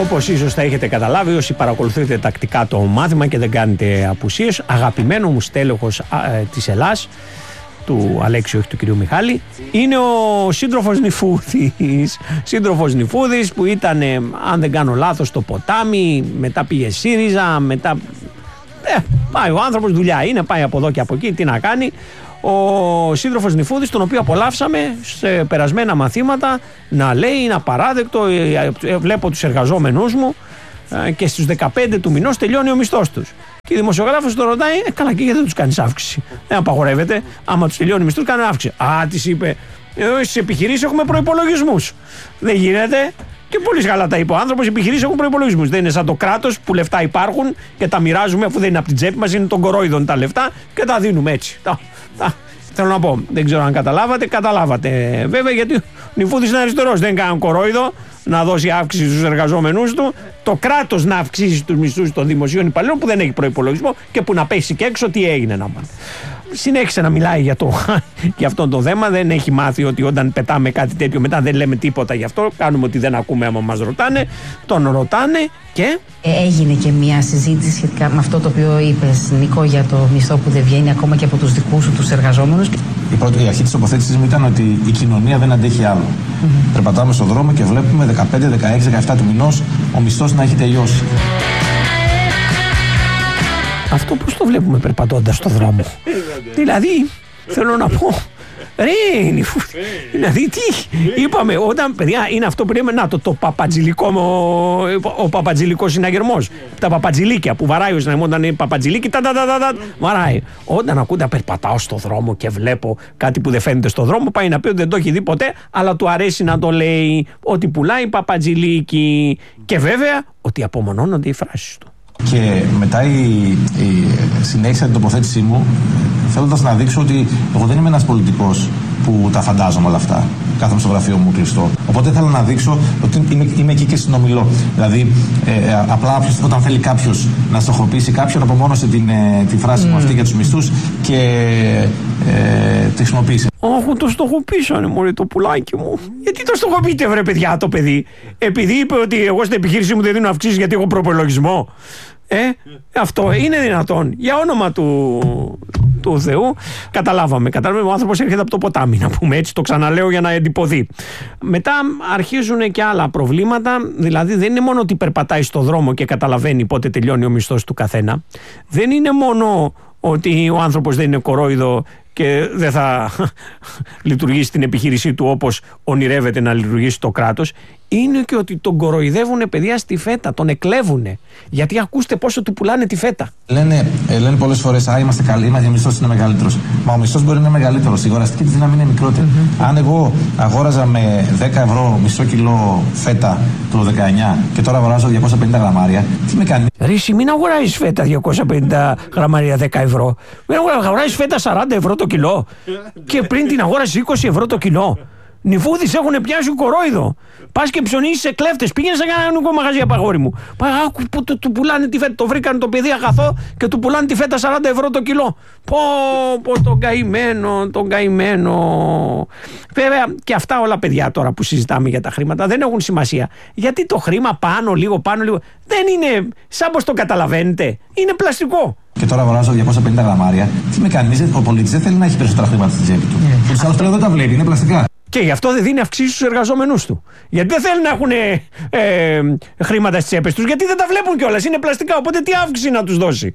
Όπως ίσως θα έχετε καταλάβει όσοι παρακολουθείτε τακτικά το μάθημα και δεν κάνετε απουσίες, αγαπημένο μου στέλεχος της Ελλάς, του Αλέξιου, όχι του κυρίου Μιχάλη, είναι ο σύντροφος Νηφούδης. Σύντροφος Νηφούδης που ήταν, αν δεν κάνω λάθος, στο Ποτάμι, μετά πήγε ΣΥΡΙΖΑ, μετά πάει ο άνθρωπος, δουλειά είναι, πάει από εδώ και από εκεί, τι να κάνει. Ο σύντροφος Νηφούδης, τον οποίο απολαύσαμε σε περασμένα μαθήματα να λέει είναι απαράδεκτο, βλέπω τους εργαζόμενους μου και στους 15 του μηνός τελειώνει ο μισθός τους. Και η δημοσιογράφος τον ρωτάει, καλά, και γιατί δεν τους κάνεις αύξηση? Δεν απαγορεύεται, άμα τους τελειώνει ο μισθός, κάνει αύξηση. Της είπε, εδώ στις επιχειρήσεις έχουμε προϋπολογισμούς. Δεν γίνεται. Και πολύ καλά τα είπε ο άνθρωπος, οι επιχειρήσεις έχουν προϋπολογισμούς. Δεν είναι σαν το κράτος που λεφτά υπάρχουν και τα μοιράζουμε, αφού δεν είναι από την τσέπη μας, είναι των κορόιδων τα λεφτά και τα δίνουμε έτσι. Θέλω να πω, δεν ξέρω αν καταλάβατε βέβαια, γιατί ο Νηφούδης είναι αριστερός, δεν κάνει κορόιδο να δώσει αύξηση στους εργαζόμενους του, το κράτος να αυξήσει τους μισθούς των δημοσίων υπαλλήλων που δεν έχει προϋπολογισμό και που να πέσει και έξω τι έγινε να πάνε. Συνέχισε να μιλάει για αυτό το θέμα. Δεν έχει μάθει ότι όταν πετάμε κάτι τέτοιο μετά δεν λέμε τίποτα γι' αυτό. Κάνουμε ότι δεν ακούμε άμα μας ρωτάνε. Τον ρωτάνε και... Έγινε και μια συζήτηση σχετικά με αυτό το οποίο είπες, Νίκο, για το μισθό που δεν βγαίνει ακόμα και από τους δικούς σου τους εργαζόμενους. Η αρχή της τοποθέτησης μου ήταν ότι η κοινωνία δεν αντέχει άλλο. Περπατάμε στον δρόμο και βλέπουμε 15, 16, 17 του μηνός ο μισθός να έχει τελειώσει. Αυτό πώς το βλέπουμε περπατώντας στον δρόμο? Δηλαδή, θέλω να πω, δηλαδή τι είπαμε όταν, παιδιά, είναι αυτό που λέμε, το παπατζηλικό, ο παπατζηλικός συναγερμός, τα παπατζηλίκια που βαράει ο συναγερμός, όταν είναι παπατζηλίκι, βαράει. Όταν ακούτε περπατάω στο δρόμο και βλέπω κάτι που δεν φαίνεται στο δρόμο, πάει να πει ότι δεν το έχει δει ποτέ, αλλά του αρέσει να το λέει, ότι πουλάει παπατζηλίκι, και βέβαια ότι απομονώνονται οι φράσεις του. Και μετά η συνέχιση την τοποθέτησή μου, θέλοντας να δείξω ότι εγώ δεν είμαι ένας πολιτικός που τα φαντάζομαι όλα αυτά. Κάθομαι στο γραφείο μου κλειστό. Οπότε θέλω να δείξω ότι είμαι εκεί και συνομιλώ. Δηλαδή, απλά όταν θέλει κάποιος να στοχοποιήσει κάποιον, απομόνωσε τη φράση μου αυτή για τους μισθούς και τη χρησιμοποίησε. Όχι, το στοχοποίησανε, μωρέ, το πουλάκι μου. Γιατί το στοχοποιείτε, βρε παιδιά, το παιδί? Επειδή είπε ότι εγώ στην επιχείρησή μου δεν δίνω αυξήσεις γιατί έχω προπολογισμό. Αυτό είναι δυνατόν? Για όνομα του Θεού. Καταλάβαμε. Ο άνθρωπος έρχεται από το ποτάμι, να πούμε έτσι. Το ξαναλέω για να εντυπωθεί. Μετά αρχίζουν και άλλα προβλήματα. Δηλαδή δεν είναι μόνο ότι περπατάει στο δρόμο και καταλαβαίνει πότε τελειώνει ο μισθός του καθένα. Δεν είναι μόνο ότι ο άνθρωπος δεν είναι κορόιδο και δεν θα λειτουργήσει την επιχείρησή του όπως ονειρεύεται να λειτουργήσει το κράτος. Είναι και ότι τον κοροϊδεύουνε, παιδιά, στη φέτα, τον εκλέβουνε. Γιατί ακούστε πόσο του πουλάνε τη φέτα. Λένε πολλές φορές, είμαστε καλοί, ο μισθός είναι μεγαλύτερος. Μα ο μισθός μπορεί να είναι μεγαλύτερος, η αγοραστική της δύναμη είναι μικρότερη. Αν εγώ αγόραζα με 10 ευρώ μισό κιλό φέτα το 19 και τώρα αγοράζω 250 γραμμάρια, τι με κάνει? Ρίση, μην αγοράζεις φέτα 250 γραμμάρια 10 ευρώ. Μην αγοράζεις φέτα 40 ευρώ το κιλό. Και πριν την αγόρασες 20 ευρώ το κιλό. Νηφούδης έχουν πιάσει κορόιδο. Πας και ψωνίσεις σε κλέφτες. Πήγαινε σε κανένα μαγαζί, απαγόρι μου. Άκου που του πουλάνε τη φέτα. Το βρήκαν το παιδί αγαθό και του πουλάνε τη φέτα 40 ευρώ το κιλό. Πω, τον καημένο. Βέβαια και αυτά όλα, παιδιά, τώρα που συζητάμε για τα χρήματα δεν έχουν σημασία. Γιατί το χρήμα πάνω λίγο. Δεν είναι σαν πως το καταλαβαίνετε. Είναι πλαστικό. Και τώρα αγοράζω 250 γραμμάρια. Τι με κάνει? Ο πολίτης δεν θέλει να έχει περισσότερα χρήματα στην τσέπη του. Τους άλλους πλέον δεν τα βλέπει, είναι πλαστικά. Και γι' αυτό δεν δίνει αυξήσεις στους εργαζόμενους του. Γιατί δεν θέλουν να έχουν χρήματα στις τσέπες τους, γιατί δεν τα βλέπουν κιόλας. Είναι πλαστικά, οπότε τι αύξηση να τους δώσει?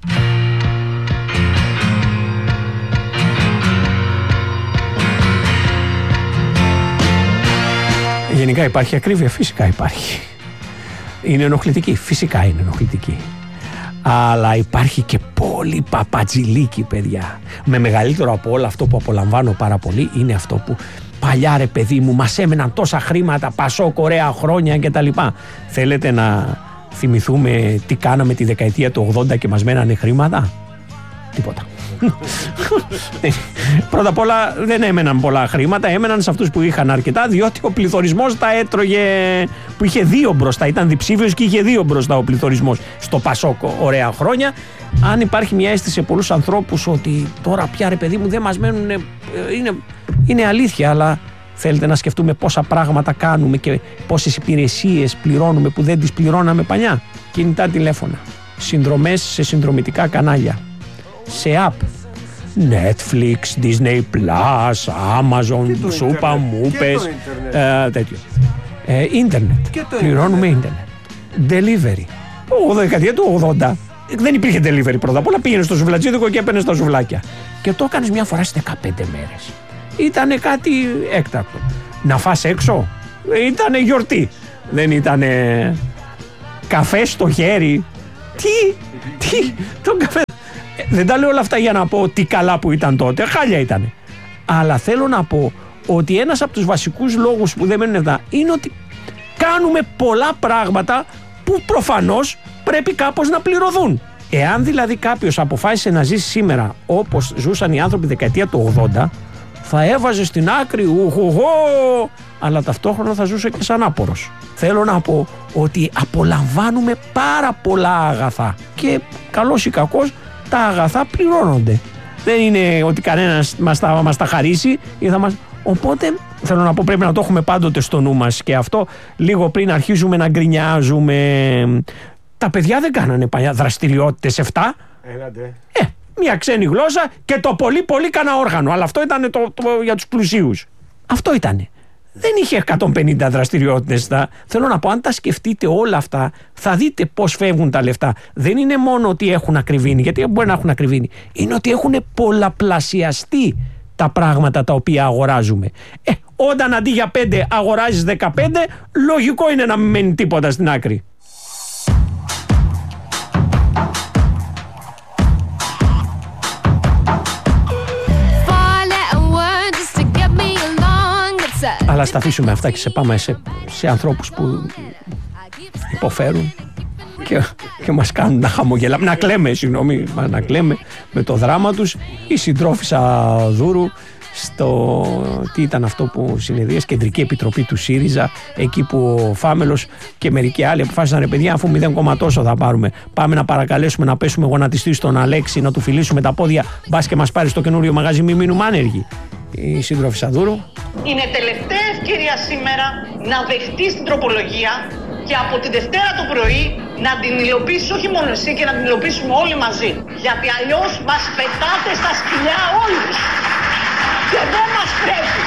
Γενικά υπάρχει ακρίβεια, φυσικά υπάρχει. Είναι ενοχλητική, φυσικά είναι ενοχλητική. Αλλά υπάρχει και πολύ παπατζηλίκι, παιδιά. Με μεγαλύτερο από όλα αυτό που απολαμβάνω πάρα πολύ είναι αυτό που παλιά, ρε παιδί μου, μας έμεναν τόσα χρήματα, Πασόκ, ωραία χρόνια κτλ. Θέλετε να θυμηθούμε τι κάναμε τη δεκαετία του 80 και μας μένανε χρήματα? Τίποτα. Πρώτα απ' όλα δεν έμεναν πολλά χρήματα, έμεναν σε αυτούς που είχαν αρκετά, διότι ο πληθωρισμός τα έτρωγε, που είχε 2 μπροστά, ήταν διψήφιος και είχε 2 μπροστά ο πληθωρισμός στο Πασόκ, ωραία χρόνια. Αν υπάρχει μια αίσθηση σε πολλούς ανθρώπους ότι τώρα πια, ρε παιδί μου, δεν μας μένουν, είναι αλήθεια, αλλά Θέλετε να σκεφτούμε πόσα πράγματα κάνουμε και πόσες υπηρεσίες πληρώνουμε που δεν τις πληρώναμε παλιά? Κινητά τηλέφωνα, συνδρομές σε συνδρομητικά κανάλια, σε app, Netflix, Disney+, Amazon, Σούπα, Μούπες, τέτοιο. Ίντερνετ, πληρώνουμε ίντερνετ. Delivery. Δεκαετία του 80 δεν υπήρχε delivery πρώτα απ' όλα. Πήγαινε στο σουβλατσίδικο και έπαιρνε τα σουβλάκια. Και το έκανες μια φορά στις 15 μέρες. Ήτανε κάτι έκτακτο. Να φας έξω, ήτανε γιορτή. Δεν ήτανε καφέ στο χέρι. Τι, τον καφέ. Δεν τα λέω όλα αυτά για να πω τι καλά που ήταν τότε. Χάλια ήτανε. Αλλά θέλω να πω ότι ένας από τους βασικούς λόγους που δεν μένουν εδώ είναι ότι κάνουμε πολλά πράγματα που προφανώς πρέπει κάπως να πληρωθούν. Εάν δηλαδή κάποιος αποφάσισε να ζήσει σήμερα όπως ζούσαν οι άνθρωποι δεκαετία του 80, θα έβαζε στην άκρη αλλά ταυτόχρονα θα ζούσε και σαν άπορος. Θέλω να πω ότι απολαμβάνουμε πάρα πολλά αγαθά και καλός ή κακός τα αγαθά πληρώνονται. Δεν είναι ότι κανένας μας τα χαρίσει ή θα μας... Οπότε θέλω να πω πρέπει να το έχουμε πάντοτε στο νου μας και αυτό λίγο πριν αρχίζουμε να γκρινιάζουμε. Τα παιδιά δεν κάνανε παλιά δραστηριότητες 7. Μια ξένη γλώσσα και το πολύ πολύ κάνα όργανο. Αλλά αυτό ήταν για τους πλουσίους. Αυτό ήτανε. Δεν είχε 150 δραστηριότητες. Θέλω να πω, αν τα σκεφτείτε όλα αυτά, θα δείτε πώς φεύγουν τα λεφτά. Δεν είναι μόνο ότι έχουν ακριβήνει, γιατί μπορεί να έχουν ακριβήνει. Είναι ότι έχουν πολλαπλασιαστεί τα πράγματα τα οποία αγοράζουμε. Όταν αντί για 5 αγοράζεις 15, λογικό είναι να μην μένει τίποτα στην άκρη. Αλλά ας τα αφήσουμε αυτά και σε πάμε σε ανθρώπους που υποφέρουν και μας κάνουν να χαμογελάμε, να κλαίμε με το δράμα τους. Η συντρόφισσα Δούρου τι ήταν αυτό που συνεδρίασε, Κεντρική Επιτροπή του ΣΥΡΙΖΑ, εκεί που ο Φάμελος και μερικοί άλλοι αποφάσισαν, ρε παιδιά, αφού 0, τόσο θα πάρουμε, πάμε να παρακαλέσουμε να πέσουμε γονατιστή στον Αλέξη, να του φιλήσουμε τα πόδια, μπας και μας πάρει στο καινούριο μαγαζί, μην μείνουμε άνεργοι. Η σύντροφισσα Δούρου. Είναι τελευταία ευκαιρία σήμερα να δεχτείς την τροπολογία και από τη Δευτέρα το πρωί να την υλοποιήσεις όχι μόνο εσύ και να την υλοποιήσουμε όλοι μαζί. Γιατί αλλιώς μας πετάτε στα σκυλιά όλους. Και δεν μας πρέπει.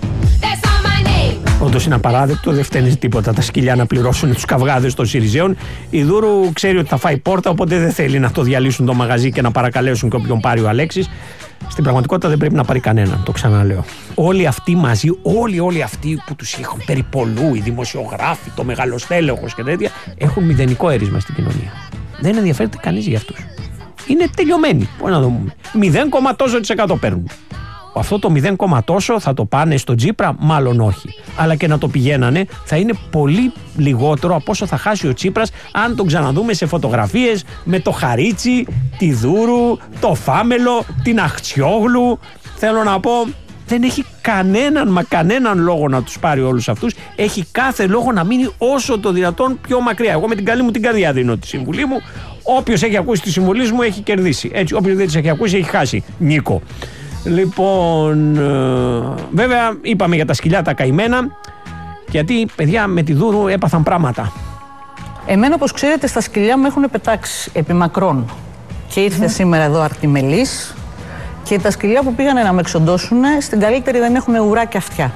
Όντως είναι απαράδεκτο, δεν φταίνει τίποτα τα σκυλιά να πληρώσουν τους καυγάδες των Συριζέων. Η Δούρου ξέρει ότι θα φάει πόρτα, οπότε δεν θέλει να το διαλύσουν το μαγαζί και να παρακαλέσουν και όποιον πάρει ο Αλέξης. Στην πραγματικότητα δεν πρέπει να πάρει κανέναν, το ξαναλέω. Όλοι αυτοί μαζί, όλοι αυτοί που τους έχουν περιπολού, οι δημοσιογράφοι, το μεγαλοστέλεχος και τέτοια, έχουν μηδενικό έρισμα στην κοινωνία. Δεν ενδιαφέρεται κανείς για αυτούς. Είναι τελειωμένοι. Πώς να το πούμε. 0, παίρνουν. Αυτό το 0, τόσο θα το πάνε στο Τσίπρα, μάλλον όχι. Αλλά και να το πηγαίνανε θα είναι πολύ λιγότερο από όσο θα χάσει ο Τσίπρας αν τον ξαναδούμε σε φωτογραφίες με το Χαρίτσι, τη Δούρου, το Φάμελο, την Αχτσιόγλου. Θέλω να πω, δεν έχει κανέναν λόγο να τους πάρει όλους αυτούς. Έχει κάθε λόγο να μείνει όσο το δυνατόν πιο μακριά. Εγώ με την καλή μου την καρδιά δίνω τη συμβουλή μου. Όποιος έχει ακούσει τη συμβουλή μου έχει κερδίσει. Έτσι, όποιος δεν τις έχει ακούσει έχει χάσει. Νίκο. Λοιπόν, βέβαια είπαμε για τα σκυλιά τα καημένα, γιατί παιδιά με τη Δούρου έπαθαν πράγματα. Εμένα, όπως ξέρετε, στα σκυλιά μου έχουν πετάξει επί μακρόν. Και ήρθε σήμερα εδώ αρτιμελής και τα σκυλιά που πήγανε να με εξοντώσουν, στην καλύτερη δεν έχουν ουρά και αυτιά.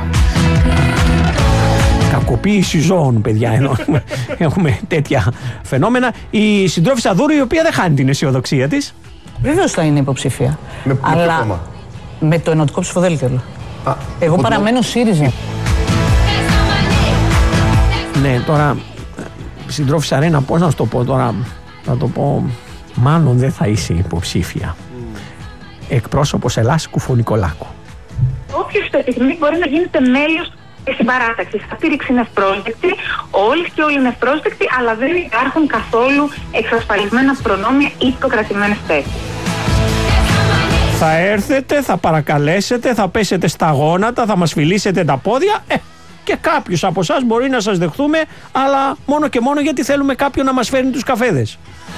Κακοποίηση ζώων, παιδιά, ενώ έχουμε τέτοια φαινόμενα. Η συντρόφισσα Δούρου, η οποία δεν χάνει την αισιοδοξία της. Βεβαίως θα είναι υποψήφια. Αλλά κόμμα? Με το ενωτικό ψηφοδέλτιο. Εγώ παραμένω ΣΥΡΙΖΑ. Ναι, τώρα συντρόφισσα Ρένα, πώς να σου το πω τώρα, θα το πω, μάλλον δεν θα είσαι υποψήφια. Εκπρόσωπος Ελλάς Κουφονικολάκου. Όποιος το επιθυμεί μπορεί να γίνεται μέλος της συμπαράταξης. Η στήριξη είναι ευπρόσδεκτη, όλες και όλοι είναι ευπρόσδεκτοι, αλλά δεν υπάρχουν καθόλου εξασφαλισμένα προνόμια ή προκρατημένες θέσεις. Θα έρθετε, θα παρακαλέσετε, θα πέσετε στα γόνατα, θα μας φιλήσετε τα πόδια και κάποιος από εσάς μπορεί να σας δεχθούμε, αλλά μόνο και μόνο γιατί θέλουμε κάποιον να μας φέρνει τους καφέδες.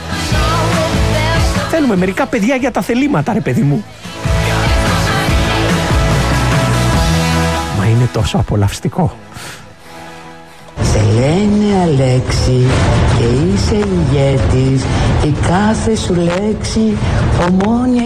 Θέλουμε μερικά παιδιά για τα θελήματα, ρε παιδί μου. Μα είναι τόσο απολαυστικό. Σε λένε Αλέξη και είσαι ηγέτης, η κάθε σου λέξη ομόνια